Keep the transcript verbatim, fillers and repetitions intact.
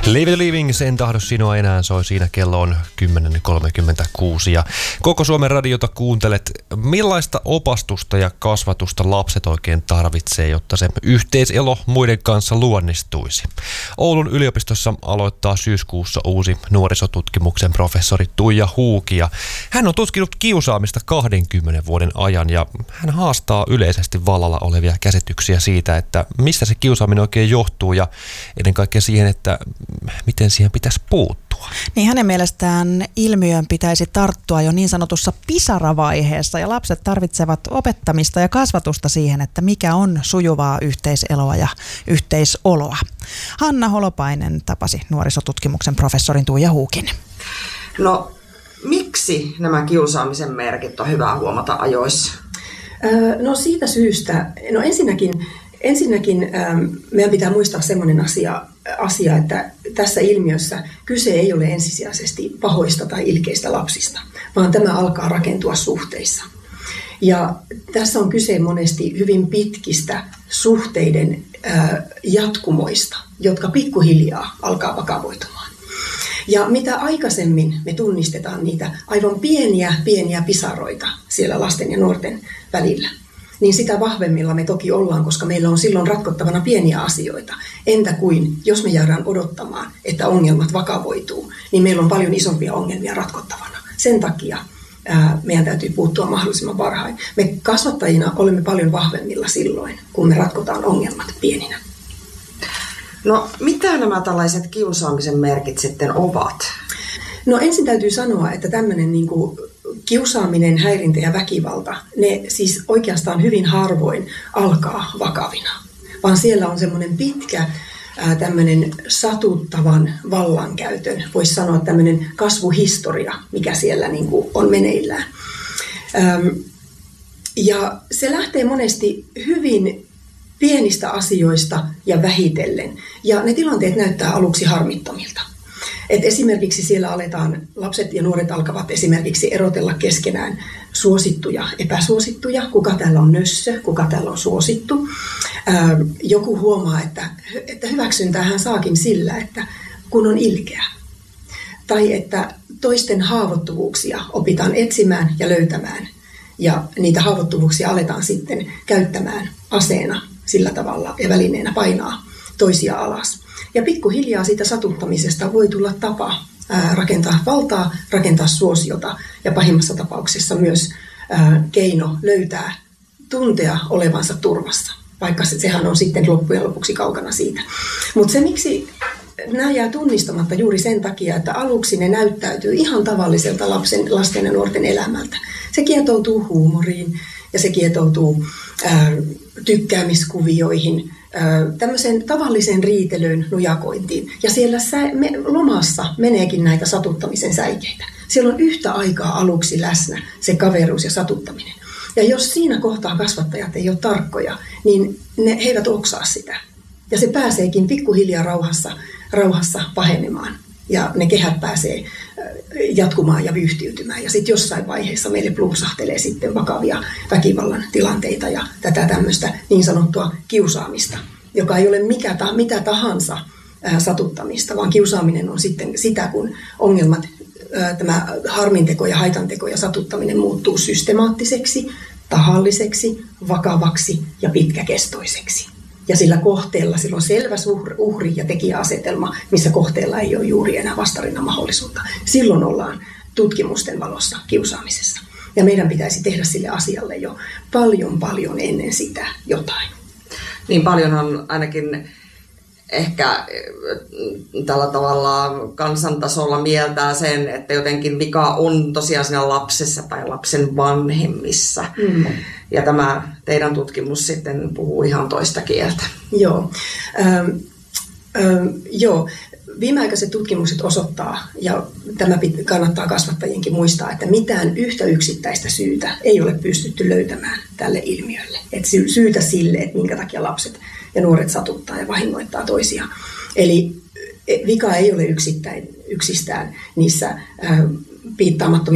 Leave the Living, sen tahdo sinua enää soi siinä, kello on kymmenen kolmekymmentäkuusi ja koko Suomen radiota kuuntelet. Millaista opastusta ja kasvatusta lapset oikein tarvitsee, jotta se yhteiselo muiden kanssa luonnistuisi? Oulun yliopistossa aloittaa syyskuussa uusi nuorisotutkimuksen professori Tuija Huuki ja hän on tutkinut kiusaamista kahdenkymmenen vuoden ajan ja hän haastaa yleisesti vallalla olevia käsityksiä siitä, että mistä se kiusaaminen oikein johtuu ja ennen kaikkea siihen, että miten siihen pitäisi puuttua. Niin hänen mielestään ilmiöön pitäisi tarttua jo niin sanotussa pisaravaiheessa ja lapset tarvitsevat opettamista ja kasvatusta siihen, että mikä on sujuvaa yhteiseloa ja yhteisoloa. Hanna Holopainen tapasi nuorisotutkimuksen professorin Tuija Huukin. No, miksi nämä kiusaamisen merkit on hyvä huomata ajoissa? Öö, no siitä syystä, no ensinnäkin, ensinnäkin ähm, meidän pitää muistaa sellainen asia, asia, että tässä ilmiössä kyse ei ole ensisijaisesti pahoista tai ilkeistä lapsista, vaan tämä alkaa rakentua suhteissa. Ja tässä on kyse monesti hyvin pitkistä suhteiden äh, jatkumoista, jotka pikkuhiljaa alkaa vakavoitumaan. Ja mitä aikaisemmin me tunnistetaan niitä aivan pieniä, pieniä pisaroita siellä lasten ja nuorten välillä, niin sitä vahvemmilla me toki ollaan, koska meillä on silloin ratkottavana pieniä asioita. Entä kuin, jos me jäädään odottamaan, että ongelmat vakavoituu, niin meillä on paljon isompia ongelmia ratkottavana. Sen takia ää, meidän täytyy puuttua mahdollisimman varhain. Me kasvattajina olemme paljon vahvemmilla silloin, kun me ratkotaan ongelmat pieninä. No, mitä nämä tällaiset kiusaamisen merkit sitten ovat? No ensin täytyy sanoa, että tämmöinen niin kuin kiusaaminen, häirintä ja väkivalta, ne siis oikeastaan hyvin harvoin alkaa vakavina, vaan siellä on semmoinen pitkä ää, tämmöinen satuttavan vallankäytön, voisi sanoa tämmöinen kasvuhistoria, mikä siellä niin kuin on meneillään. Ähm, ja se lähtee monesti hyvin pienistä asioista ja vähitellen, ja ne tilanteet näyttää aluksi harmittomilta. Et esimerkiksi siellä aletaan, lapset ja nuoret alkavat esimerkiksi erotella keskenään suosittuja, epäsuosittuja, kuka täällä on nössö, kuka täällä on suosittu. Ää, joku huomaa, että, että hyväksyntää hän saakin sillä, että kun on ilkeä. Tai että toisten haavoittuvuuksia opitaan etsimään ja löytämään. Ja niitä haavoittuvuuksia aletaan sitten käyttämään aseena sillä tavalla ja välineenä painaa toisia alas. Ja pikkuhiljaa siitä satuttamisesta voi tulla tapa ää, rakentaa valtaa, rakentaa suosiota ja pahimmassa tapauksessa myös ää, keino löytää, tuntea olevansa turvassa, vaikka se, sehän on sitten loppujen lopuksi kaukana siitä. Mutta se, miksi nämä jää tunnistamatta juuri sen takia, että aluksi ne näyttäytyy ihan tavalliselta lapsen, lasten ja nuorten elämältä. Se kietoutuu huumoriin ja se kietoutuu ää, tykkäämiskuvioihin, tämmöiseen tavalliseen riitelyyn, nujakointiin. Ja siellä sä, me, lomassa meneekin näitä satuttamisen säikeitä. Siellä on yhtä aikaa aluksi läsnä se kaveruus ja satuttaminen. Ja jos siinä kohtaa kasvattajat ei ole tarkkoja, niin ne, he eivät oksaa sitä. Ja se pääseekin pikkuhiljaa rauhassa, rauhassa pahenemaan. Ja ne kehät pääsee jatkumaan ja vyyhtiytymään. Ja sitten jossain vaiheessa meille plumpsahtelee sitten vakavia väkivallan tilanteita ja tätä tämmöistä niin sanottua kiusaamista, joka ei ole mikä ta, mitä tahansa ää, satuttamista, vaan kiusaaminen on sitten sitä, kun ongelmat, ää, tämä harminteko ja haitanteko ja satuttaminen muuttuu systemaattiseksi, tahalliseksi, vakavaksi ja pitkäkestoiseksi. Ja sillä kohteella sillä on selvä uhri- ja tekijäasetelma, missä kohteella ei ole juuri enää vastarinnan mahdollisuutta. Silloin ollaan tutkimusten valossa kiusaamisessa. Ja meidän pitäisi tehdä sille asialle jo paljon, paljon ennen sitä jotain. Niin paljonhan ainakin ehkä tällä tavalla kansantasolla mieltää sen, että jotenkin vika on tosiaan siinä lapsessa tai lapsen vanhemmissa. Mm. Ja tämä teidän tutkimus sitten puhuu ihan toista kieltä. Joo. Ähm, ähm, joo. Viimeaikaiset tutkimukset osoittaa, ja tämä kannattaa kasvattajienkin muistaa, että mitään yhtä yksittäistä syytä ei ole pystytty löytämään tälle ilmiölle. Et syytä sille, että minkä takia lapset ja nuoret satuttaa ja vahingoittaa toisiaan. Eli vika ei ole yksittäin, yksistään niissä äh, piittaamattomissa